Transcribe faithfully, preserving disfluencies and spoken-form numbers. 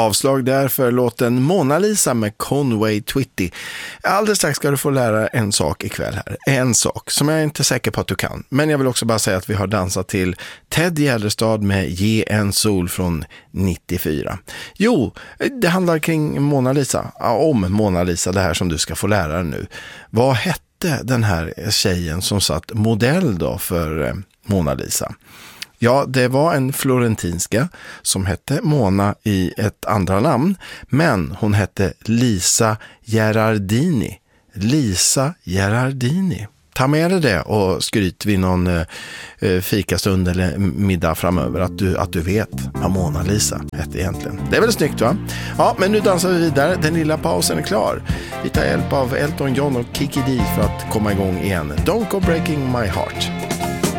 avslag där för låten Mona Lisa med Conway Twitty. Alldeles strax ska du få lära en sak ikväll här. En sak som jag är inte säker på att du kan. Men jag vill också bara säga att vi har dansat till Ted Gärdestad med Ge en sol från nittiofyra. Jo, det handlar kring Mona Lisa. Ja, om Mona Lisa, det här som du ska få lära dig nu. Vad hette den här tjejen som satt modell då för Mona Lisa? Ja, det var en florentinska som hette Mona i ett andra namn, men hon hette Lisa Gerardini. Lisa Gerardini. Ta med dig det och skryt vid någon eh, fikastund eller middag framöver att du, att du vet vad Mona Lisa hette egentligen. Det är väl snyggt, va? Ja, men nu dansar vi vidare. Den lilla pausen är klar. Vi tar hjälp av Elton John och Kiki D för att komma igång igen. Don't go breaking my heart.